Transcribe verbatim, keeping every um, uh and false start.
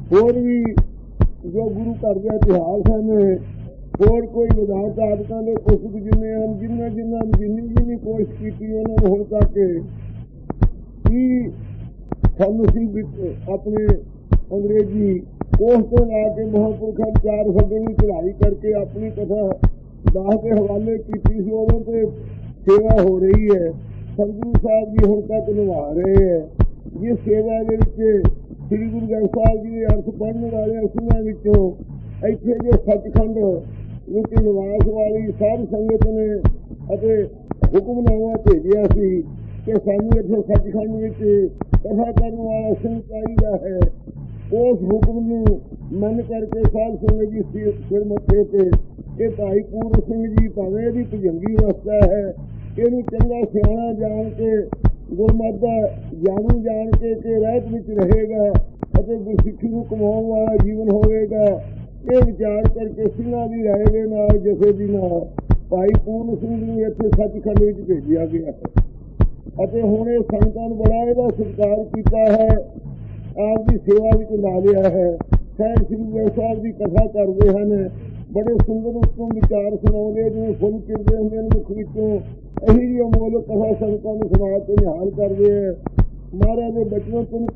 ਹੋਰ ਵੀ ਜੋ ਗੁਰੂ ਘਰ ਦੇ ਇਤਿਹਾਸ ਹਨ, ਹੋਰ ਕੋਈ ਵਿਧਾਨ ਆਦਤਾਂ ਦੇ ਪੁਸਤਕ ਜਿੰਨੇ ਹਨ, ਜਿਨ੍ਹਾਂ ਜਿਨ੍ਹਾਂ ਜਿੰਨੀ ਜਿੰਨੀ ਕੋਸ਼ਿਸ਼ ਕੀਤੀ ਉਹਨਾਂ ਨੂੰ ਹੁਣ ਤੱਕ ਕੀ ਸਾਨੂੰ ਸੀ ਆਪਣੇ ਅੰਗਰੇਜ਼ੀ ਕੋਸ਼ ਤੋਂ ਲਾ ਕੇ ਮਹਾਂਪੁਰਖਾਂ ਚਾਰ ਫੱਗੇ ਦੀ ਚੜ੍ਹਾਈ ਕਰਕੇ ਆਪਣੀ ਕਥਾ ਦਾਸ ਦੇ ਹਵਾਲੇ ਕੀਤੀ ਸੀ। ਉਦੋਂ ਤੇ ਸੇਵਾ ਹੋ ਰਹੀ ਹੈ। ਸਤਿਗੁਰੂ ਸਾਹਿਬ ਜੀ ਹੁਣ ਤੱਕ ਨਿਭਾ ਰਹੇ ਹੈ। ਜਿਸ ਸੇਵਾ ਦੇ ਵਿੱਚ ਸ੍ਰੀ ਗੁਰੂ ਗ੍ਰੰਥ ਸਾਹਿਬ ਜੀ ਦੇ ਅਰਥ ਪੜ੍ਹਨ ਵਾਲੇ ਸਿੰਘਾਂ ਵਿੱਚੋਂ ਇੱਥੇ ਜੋ ਸੱਚਖੰਡ ਵਿੱਚ ਨਿਵਾਸ ਵਾਲੀ ਸਾਧ ਸੰਗਤ ਨੇ ਅਤੇ ਹੁਕਮਨਾਮਾ ਭੇਜਿਆ ਸੀ ਕਿ ਸਾਨੂੰ ਇੱਥੇ ਸੱਚਖੰਡ ਵਿੱਚ ਕਥਾ ਕਰਨ ਵਾਲਾ ਸਿੰਘ ਚਾਹੀਦਾ ਹੈ। ਉਸ ਹੁਕਮ ਨੂੰ ਮੰਨ ਕਰਕੇ ਸਾਧ ਸੰਗਤ ਜੀ ਸਿਰ ਮੱਥੇ ਤੇ ਇਹ ਭਾਈ ਪੂਰਨ ਸਿੰਘ ਜੀ ਭਾਵੇਂ ਇਹਦੀ ਭੁਜੰਗੀ ਅਵਸਥਾ ਹੈ, ਇਹਨੂੰ ਚੰਗਾ ਸਿਆਣਾ ਜਾਣ ਕੇ ਗੁਰਮਤਿ ਦਾ ਜਾਣੂ ਜਾਣ ਕੇ ਕਿ ਰਹਿਤ ਵਿੱਚ ਰਹੇਗਾ ਅਤੇ ਗੁਰਸਿੱਖੀ ਨੂੰ ਕਮਾਉਣ ਵਾਲਾ ਜੀਵਨ ਹੋਵੇਗਾ, ਇਹ ਵਿਚਾਰ ਕਰਕੇ ਸਿੰਘਾਂ ਦੀ ਰਾਏ ਦੇ ਨਾਲ ਜਥੇ ਦੀ ਨਾਲ ਭਾਈ ਪੂਰਨ ਸਿੰਘ ਨੂੰ ਇੱਥੇ ਸੱਚਖੰਡ ਵਿੱਚ ਭੇਜਿਆ ਗਿਆ ਹੈ ਅਤੇ ਹੁਣ ਇਹ ਸੰਗਤਾਂ ਨੂੰ ਬੜਾ ਇਹਦਾ ਸਤਿਕਾਰ ਕੀਤਾ ਹੈ, ਆਪ ਦੀ ਸੇਵਾ ਵਿੱਚ ਲਾ ਲਿਆ ਹੈ। ਸਾਹਿਬ ਸ੍ਰੀ ਗੁਰੂ ਸਾਹਿਬ ਦੀ ਕਥਾ ਕਰਦੇ ਹਨ, ਬੜੇ ਸੁੰਦਰ ਉੱਤੋਂ ਵਿਚਾਰ ਸੁਣਾਉਂਦੇ, ਜਿਵੇਂ ਫੁੱਲ ਚਿਰਦੇ ਹੁੰਦੇ ਨੇ ਮੁੱਖ ਵਿੱਚੋਂ, ਇਹੀ ਜਿਹੀ ਅਮੋਲਕ ਕਥਾ ਸੰਗਤਾਂ ਨੂੰ ਸਮਾਜ ਤੇ ਨਿਹਾਲ ਕਰਦੇ ਹੈ। ਮਹਾਰਾਜ ਦੇ ਬਚਨੋਂ ਤੁਮ